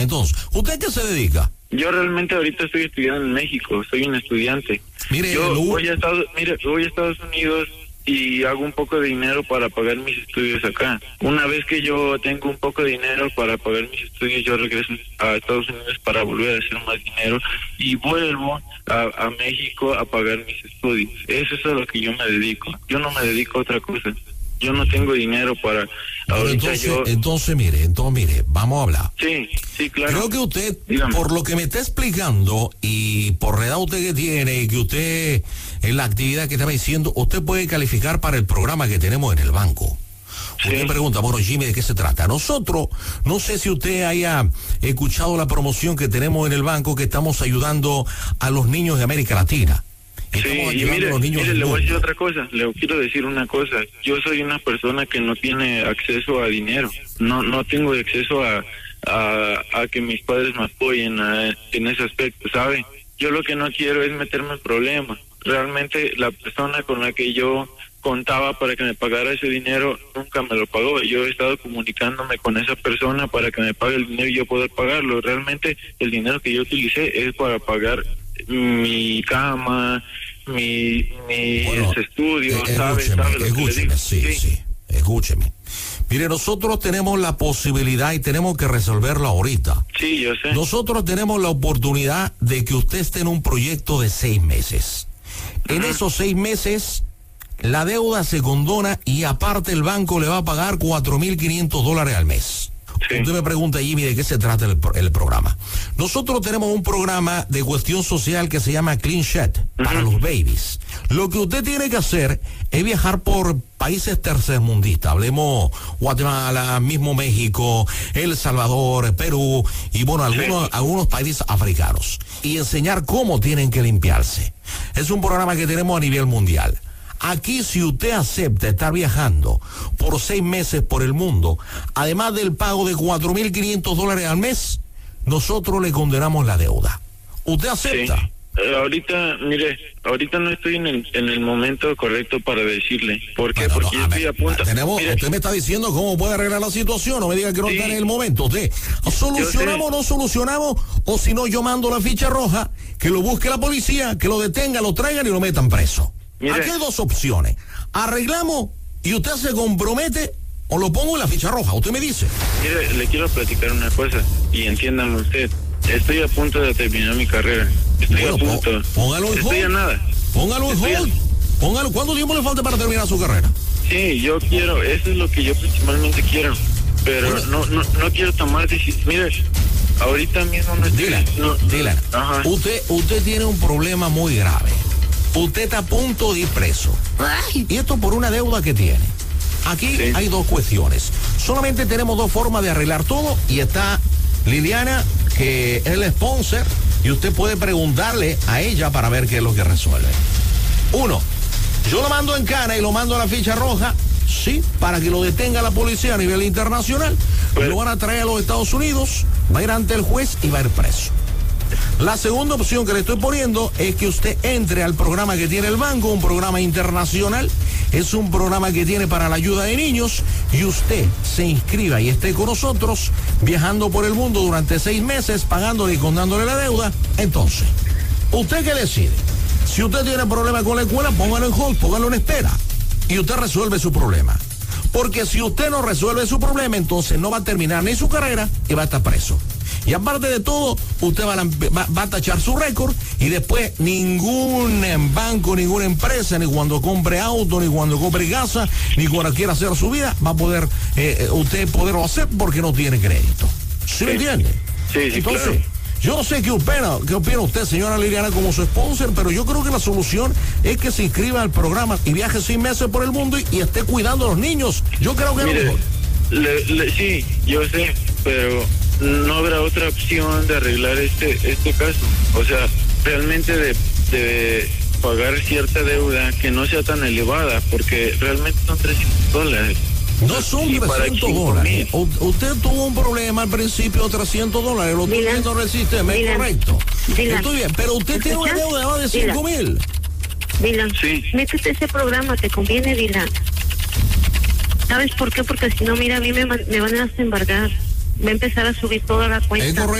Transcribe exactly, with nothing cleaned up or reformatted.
Entonces, ¿usted a qué se dedica? Yo realmente ahorita estoy estudiando en México, soy un estudiante. Mire, yo lo... voy a Estados, mire, voy a Estados Unidos y hago un poco de dinero para pagar mis estudios acá. Una vez que yo tengo un poco de dinero para pagar mis estudios, yo regreso a Estados Unidos para volver a hacer más dinero y vuelvo a, a México a pagar mis estudios. Eso es a lo que yo me dedico. Yo no me dedico a otra cosa. Yo no tengo dinero para... Ahorita entonces, yo... entonces, mire, entonces, mire, vamos a hablar. Sí, sí, claro. Creo que usted, Dígame. Por lo que me está explicando y por la edad usted que tiene y que usted, en la actividad que estaba diciendo, usted puede calificar para el programa que tenemos en el banco. Usted Sí. pregunta, bueno, Jimmy, ¿de qué se trata? Nosotros, no sé si usted haya escuchado la promoción que tenemos en el banco, que estamos ayudando a los niños de América Latina. Sí, Estamos y ayudando mire, a los niños mire, del le voy a decir mundo. otra cosa, le quiero decir una cosa. Yo soy una persona que no tiene acceso a dinero, no no tengo acceso a, a, a que mis padres me apoyen a, en ese aspecto, ¿sabe? Yo lo que no quiero es meterme en problemas. Realmente la persona con la que yo contaba para que me pagara ese dinero nunca me lo pagó. Yo he estado comunicándome con esa persona para que me pague el dinero y yo poder pagarlo. Realmente el dinero que yo utilicé es para pagar mi cama, mi, mis Bueno, estudios, eh, ¿sabes? escúcheme, ¿Sabe lo que le escúcheme, digo? sí, sí, sí, escúcheme. Mire, nosotros tenemos la posibilidad y tenemos que resolverlo ahorita. Sí, yo sé. Nosotros tenemos la oportunidad de que usted esté en un proyecto de seis meses. En Ajá. esos seis meses, la deuda se condona y aparte el banco le va a pagar cuatro mil quinientos dólares al mes. Sí. Usted me pregunta, Jimmy, ¿de qué se trata el, pro- el programa? Nosotros tenemos un programa de cuestión social que se llama Clean Shed para Ujú. los babies. Lo que usted tiene que hacer es viajar por países tercermundistas. Hablemos Guatemala, mismo México, El Salvador, Perú y bueno, algunos, Sí. algunos países africanos. Y enseñar cómo tienen que limpiarse. Es un programa que tenemos a nivel mundial. Aquí, si usted acepta estar viajando por seis meses por el mundo, además del pago de cuatro mil quinientos dólares al mes, nosotros le condenamos la deuda. ¿Usted Sí. acepta? Eh, ahorita, mire, ahorita no estoy en el, en el momento correcto para decirle. ¿Por qué? Bueno, Porque no, yo a estoy ver, a punto. tenemos, Mire, usted me está diciendo cómo puede arreglar la situación, no me diga que no Sí. está en el momento. Usted, ¿solucionamos o no solucionamos? O si no, yo mando la ficha roja, que lo busque la policía, que lo detenga, lo traigan y lo metan preso. Mire. Aquí hay dos opciones. Arreglamos y usted se compromete o lo pongo en la ficha roja. Usted me dice. mire, le quiero platicar una cosa y entiéndame usted. Estoy a punto de terminar mi carrera. Estoy Bueno, a punto. pó- póngalo en Estoy a hold. nada. Póngalo en Estoy a- hold. Póngalo. ¿Cuánto tiempo le falta para terminar su carrera? Sí, yo quiero, eso es lo que yo principalmente quiero, pero Bueno. no no no quiero tomar decisiones. Mire, ahorita mismo no estoy... Dylan, no, Dylan, Ajá. usted, usted tiene un problema muy grave. Usted está a punto de ir preso. Y esto por una deuda que tiene. Aquí Sí. hay dos cuestiones. Solamente tenemos dos formas de arreglar todo y está Liliana, que es el sponsor, y usted puede preguntarle a ella para ver qué es lo que resuelve. Uno, yo lo mando en cana y lo mando a la ficha roja, sí, para que lo detenga la policía a nivel internacional. Pues- Lo van a traer a los Estados Unidos, va a ir ante el juez y va a ir preso. La segunda opción que le estoy poniendo es que usted entre al programa que tiene el banco, un programa internacional, es un programa que tiene para la ayuda de niños, y usted se inscriba y esté con nosotros viajando por el mundo durante seis meses, pagándole y condándole la deuda. Entonces, ¿usted qué decide? Si usted tiene problema con la escuela, póngalo en hold, póngalo en espera, y usted resuelve su problema. Porque si usted no resuelve su problema, entonces no va a terminar ni su carrera y va a estar preso. Y aparte de todo, usted va a, va, va a tachar su récord y después ningún banco, ninguna empresa, ni cuando compre auto, ni cuando compre casa, ni cuando quiera hacer su vida, va a poder eh, usted poderlo hacer porque no tiene crédito. ¿Sí me entiende? Sí, sí, Entonces, claro. yo no sé qué opina, qué opina usted, señora Liliana, como su sponsor, pero yo creo que la solución es que se inscriba al programa y viaje seis meses por el mundo y, y esté cuidando a los niños. Yo creo que es lo Mire, mejor. le- le- sí, yo sé, pero no habrá otra opción de arreglar este este caso. O sea, realmente de, de pagar cierta deuda que no sea tan elevada, porque realmente son trescientos dólares. No son Y para trescientos cinco dólares. mil. U- Usted tuvo un problema al principio de trescientos dólares. Lo estoy Dylan, viendo en el sistema, es Dylan, correcto. Dylan, Estoy bien, pero usted tiene una ¿escuchas? deuda de más de Dylan. cinco mil. Dylan, Sí. métete a ese programa, te conviene, Dylan. ¿Sabes por qué? Porque si no, mira, a mí me, man- me van a embargar. va a empezar a subir toda la cuenta. Es correcto.